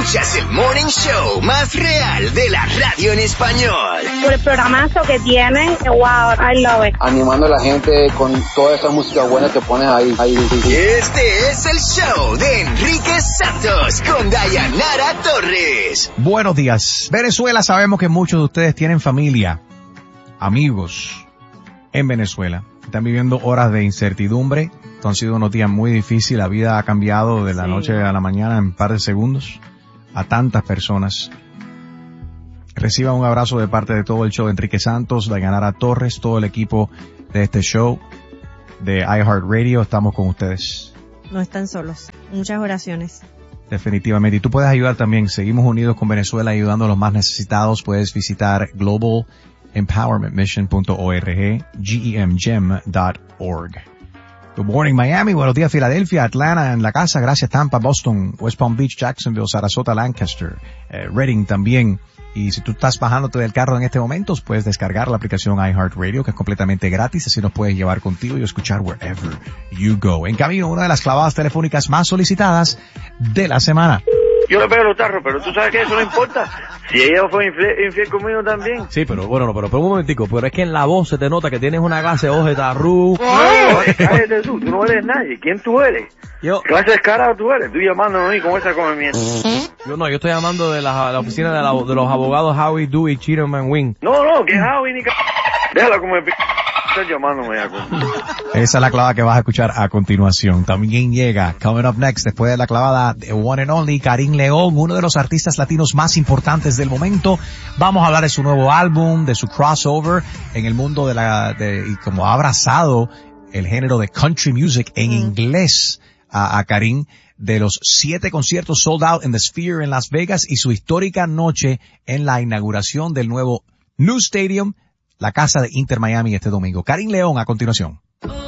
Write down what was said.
Escuchas el Morning Show más real de la radio en español. Por el programazo que tienen, wow, I love it. Animando a la gente con toda esa música buena que pones ahí. Este es el show de Enrique Santos con Dayanara Torres. Buenos días. Venezuela, sabemos que muchos de ustedes tienen familia, amigos en Venezuela. Están viviendo horas de incertidumbre. Han sido unos días muy difíciles. La vida ha cambiado de la noche a la mañana en un par de segundos a tantas personas. Reciban un abrazo de parte de todo el show de Enrique Santos, Dayanara Torres, todo el equipo de este show de iHeartRadio. Estamos con ustedes. No están solos. Muchas oraciones. Definitivamente. Y tú puedes ayudar también. Seguimos unidos con Venezuela ayudando a los más necesitados. Puedes visitar globalempowermentmission.org, gemgem.org. Good morning, Miami. Buenos días, Filadelfia, Atlanta, en la casa. Gracias, Tampa, Boston, West Palm Beach, Jacksonville, Sarasota, Lancaster, Reading también. Y si tú estás bajándote del carro en este momento, puedes descargar la aplicación iHeartRadio, que es completamente gratis. Así nos puedes llevar contigo y escuchar wherever you go. En camino, una de las clavadas telefónicas más solicitadas de la semana. Yo le pego los tarros, pero tú sabes que eso no importa. Si ella fue infiel conmigo también. Sí, pero bueno, pero un momentico, pero es que en la voz se te nota que tienes una clase de oje tarru. Cállate tú no eres nadie. ¿Quién tú eres? Yo. ¿Qué clase de descarado tú eres? Tú llamándome a mí con esa comimiento. Yo estoy llamando de la oficina de los abogados Howie, Dewey, Cheaterman, Wing. No, que Howie ni déjala como estás llamándome ya. Esa es la clavada que vas a escuchar a continuación. También llega, coming up next, después de la clavada, the one and only Karim León, uno de los artistas latinos más importantes del momento. Vamos a hablar de su nuevo álbum, de su crossover en el mundo y como ha abrazado el género de country music en inglés a Karim, de los 7 conciertos sold out en The Sphere en Las Vegas y su histórica noche en la inauguración del nuevo New Stadium, la casa de Inter Miami este domingo. Karim León a continuación.